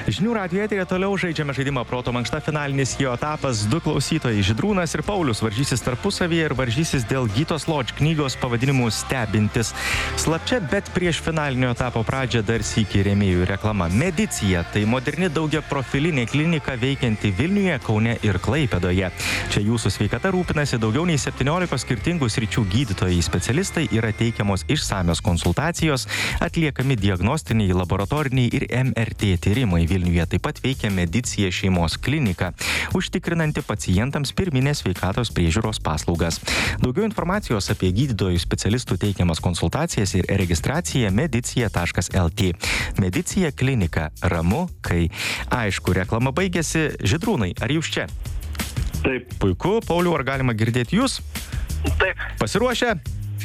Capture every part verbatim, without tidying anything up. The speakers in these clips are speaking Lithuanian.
Žinių radijo eteryje toliau žaidžiame žaidimą Proto mankšta, finalinis jo etapas. Du klausytojai, Žydrūnas ir Paulius, varžysis tarpusavyje ir varžysis dėl Gytos Lodge knygos pavadinimu Stebintis. Slapčia, bet prieš finalinio etapo pradžią dar sykį rėmėjų reklama. Medicija – tai moderni daugia profilinė klinika veikianti Vilniuje, Kaune ir Klaipėdoje. Čia jūsų sveikata rūpinasi daugiau nei septyniolika skirtingų sričių gydytojai, specialistai, yra teikiamos išsamios konsultacijos, atliekami diagnostiniai, laboratoriniai ir M R T tyrimai. Vilniuje taip pat veikia Medicija šeimos klinika, užtikrinanti pacientams pirminės sveikatos priežiūros paslaugas. Daugiau informacijos apie gydytojų specialistų teikiamas konsultacijas ir registraciją medicija taškas el tė. Medicija klinika. Ramu, kai aišku. Reklama baigėsi. Žydrūnai, ar jūs čia? Taip. Puiku. Pauliau, ar galima girdėti jūs? Taip. Pasiruošę?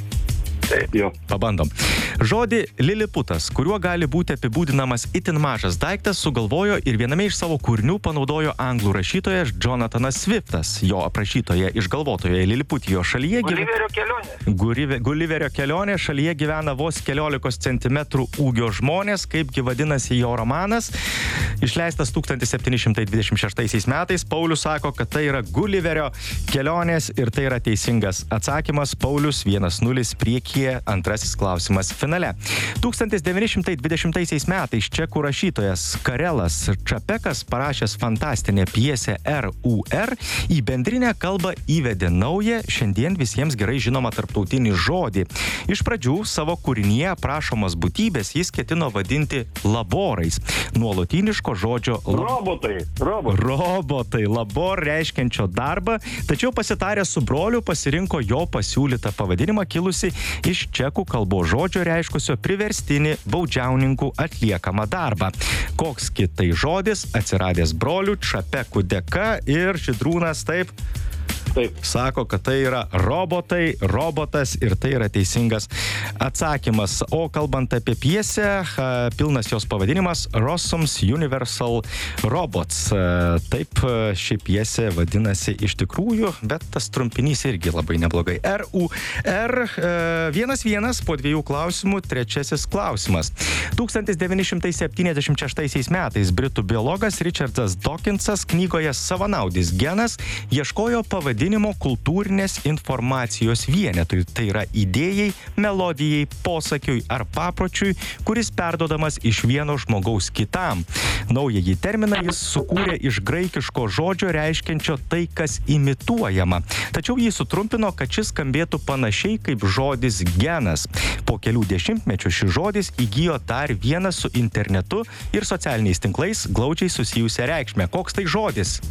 Taip, jo. Pabandom. Žodį liliputas, kuriuo gali būti apibūdinamas itin mažas daiktas, sugalvojo ir viename iš savo kūrinių panaudojo anglų rašytojas Jonathanas Swiftas. Jo aprašytoje išgalvotoje Liliputijo šalyje gyvena... Guliverio kelionė. Gulive, Guliverio kelionė šalyje gyvena vos keliolikos centimetrų ūgio žmonės, kaipgi vadinasi jo romanas. Išleistas tūkstantis septyni šimtai dvidešimt šeštaisiais metais. Paulius sako, kad tai yra Guliverio kelionės ir tai yra teisingas atsakymas. Paulius vienas nulis priekyje, antrasis klausimas finale. tūkstantis devyni šimtai dvidešimtaisiais metais čekų rašytojas Karelas Čapekas, parašęs fantastinę pjesę R U R, į bendrinę kalbą įvedė naują, šiandien visiems gerai žinomą tarptautinį žodį. Iš pradžių savo kūrinyje aprašomas būtybės jis ketino vadinti laborais. Nuo lotyniško žodžio lab... Robotai. Robotai. Robotai. Labor reiškiančio darbą, tačiau pasitarę su broliu pasirinko jo pasiūlytą pavadinimą kilusi iš čekų kalbos žodžio reiškusio priverstinį baudžiauninkų atliekamą darbą. Koks kitai žodis atsiradęs brolių Čapekų dėka ir Žydrūnas taip Taip. sako, kad tai yra robotai, robotas ir tai yra teisingas atsakymas. O kalbant apie pjesę, pilnas jos pavadinimas Rossum's Universal Robots. Taip ši pjesė vadinasi iš tikrųjų, bet tas trumpinys irgi labai neblogai. R U R vienas vienas po dviejų klausimų, trečiasis klausimas. tūkstantis devyni šimtai septyniasdešimt šeštaisiais metais britų biologas Richardas Dawkinsas knygoje Savanaudis genas ieškojo pavadinimo kultūrinės informacijos vienetui, tai yra idėjai, melodijai, posakiui ar papročiui, kuris perduodamas iš vieno žmogaus kitam. Naująjį terminą jis sukūrė iš graikiško žodžio reiškiančio tai, kas imituojama. Tačiau jį sutrumpino, kad šis skambėtų panašiai kaip žodis genas. Po kelių dešimtmečių šis žodis įgijo dar vieną su internetu ir socialiniais tinklais glaudžiai susijusią reikšmę. Koks tai žodis?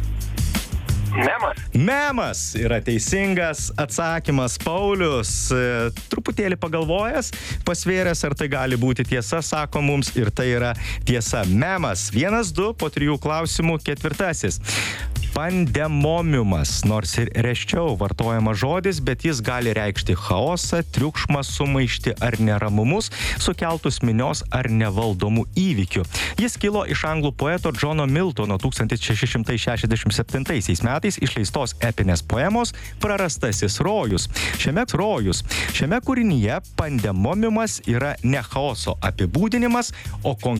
Memas. Memas yra teisingas atsakymas. Paulius, e, truputėlį pagalvojęs, pasvėręs, ar tai gali būti tiesa, sako mums, ir tai yra tiesa. Memas. Vienas, du, po trijų klausimų, ketvirtasis. Pandemomiumas, nors ir reščiau vartojamas žodis, bet jis gali reikšti chaosą, triukšmą, sumaištį ar neramumus, sukeltus minios ar nevaldomų įvykių. Jis kilo iš anglų poeto Džono Miltono tūkstantis šeši šimtai šešiasdešimt septintaisiais metais išleistos epinės poemos Prarastasis rojus. Šiame rojus, šiame kūrinyje pandemomiumas yra ne chaoso apibūdinimas, o konkrečiai